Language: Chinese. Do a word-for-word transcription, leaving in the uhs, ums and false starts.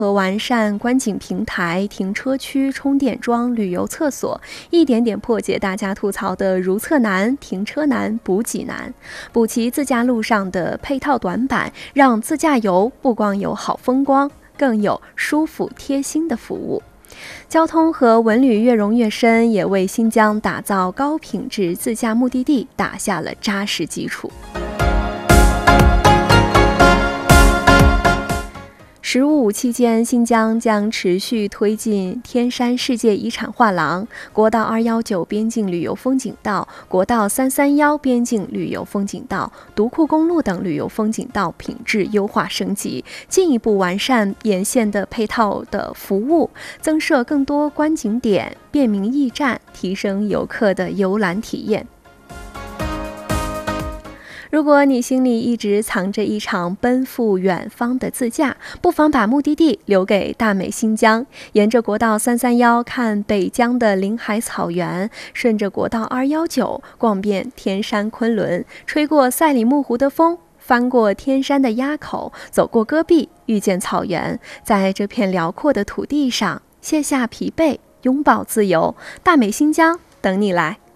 和完善观景平台、停车区、充电桩、旅游厕所，一点点破解大家吐槽的如厕难、停车难、补给难，补齐自驾路上的配套短板，让自驾游不光有好风光，更有舒服贴心的服务。交通和文旅越融越深，也为新疆打造高品质自驾目的地打下了扎实基础。十五五期间，新疆将持续推进天山世界遗产画廊、国道二一九边境旅游风景道、国道三三一边境旅游风景道、独库公路等旅游风景道品质优化升级，进一步完善沿线的配套的服务，增设更多观景点、便民驿站，提升游客的游览体验。如果你心里一直藏着一场奔赴远方的自驾，不妨把目的地留给大美新疆，沿着国道三三一看北疆的林海草原，顺着国道二一九逛遍天山昆仑，吹过赛里木湖的风，翻过天山的垭口，走过戈壁，遇见草原，在这片辽阔的土地上卸下疲惫，拥抱自由。大美新疆等你来。